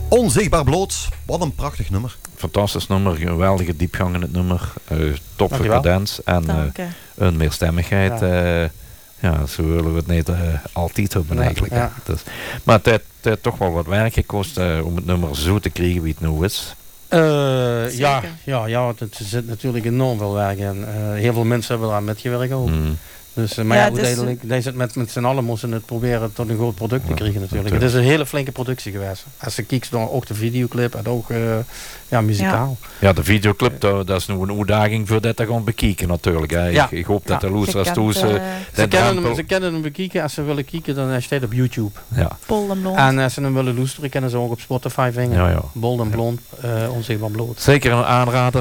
Onzichtbaar bloot. Wat een prachtig nummer. Fantastisch nummer, geweldige diepgang in het nummer. Toffe cadens en een meerstemmigheid. Ja, zo willen we het niet altijd hebben eigenlijk. Ja. Dus, maar het heeft toch wel wat werk gekost om het nummer zo te krijgen wie het nu is. Het zit natuurlijk enorm veel werk in. Heel veel mensen hebben eraan metgewerkt ook. Dus, maar uiteindelijk, deze met z'n allen moesten het proberen tot een groot product te krijgen natuurlijk. Het is een hele flinke productie geweest. Als je kijkt naar ook de videoclip en ook muzikaal. Ja, de videoclip, dat is nu een uitdaging voor dat te gaan bekijken natuurlijk. Ik hoop dat de luisteraars toe ze kennen hem bekijken. Als ze willen kijken, dan staat op YouTube. Ja. Bold en Blond. En als ze hem willen luisteren, kennen ze ook op Spotify vinden. Ja. Bold en Blond, Onzichtbaar bloot. Zeker een aanrader.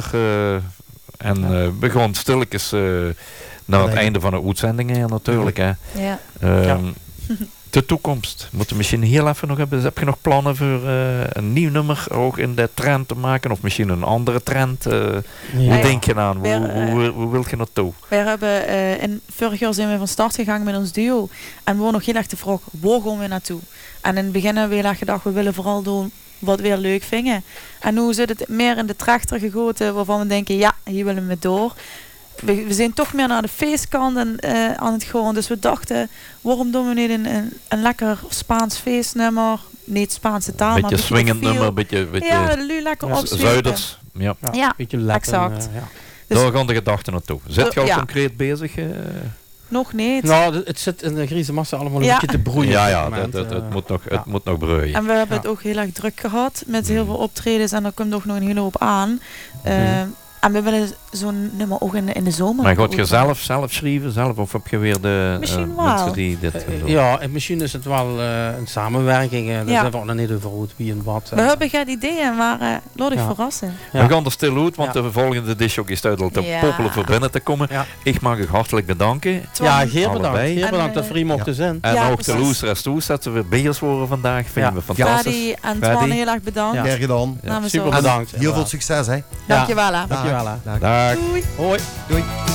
We gaan stilletjes naar het einde van de uitzendingen natuurlijk. Hè. Ja. De toekomst. Moeten we misschien heel even nog hebben. Heb je nog plannen voor een nieuw nummer ook in de trend te maken? Of misschien een andere trend? Hoe denk je aan? Hoe wil je naartoe? Wij hebben vorig jaar zijn we van start gegaan met ons duo. En we waren nog heel erg de vraag, waar gaan we naartoe? En in het begin hebben we heel erg gedacht, we willen vooral doen wat we leuk vinden. En nu zit het meer in de trechter gegoten waarvan we denken, ja, hier willen we door. We zijn toch meer naar de feestkant aan het gaan. Dus we dachten, waarom doen we niet een lekker Spaans feestnummer? Niet Spaanse taal, maar beetje swingend nummer, beetje lekker opzwepen. Zuiders. Ja, beetje Latin, exact. Dus daar gaan de gedachten naartoe. Zit je al concreet bezig? Nog niet. Nou, het zit in de Grieze massa allemaal een beetje te broeien. Het moet nog broeien. En we hebben het ook heel erg druk gehad met heel veel optredens en er komt ook nog een hele hoop aan. En we willen zo'n nummer ook in de zomer. Maar gaat je zelf schrijven? Of heb je weer de mensen die dit doen? Ja, en misschien is het wel een samenwerking. Daar zijn we nog niet over uit wie en wat. We hebben geen ideeën, maar laat ik verrassen. We gaan er stil uit, want de volgende disc is uit al te poppelen voor binnen te komen. Ja. Ik mag u hartelijk bedanken. Ja, heel bedankt. Heel bedankt dat we hier mochten zijn. En ook de luisteraars toe, dat ze weer bij ons worden vandaag. Vinden we fantastisch. Freddy en Twan, heel erg bedankt. Graag gedaan. Super bedankt. Heel veel succes, hè. Dankjewel. Dankjewel. Dag. Doei. Hoi. Doei.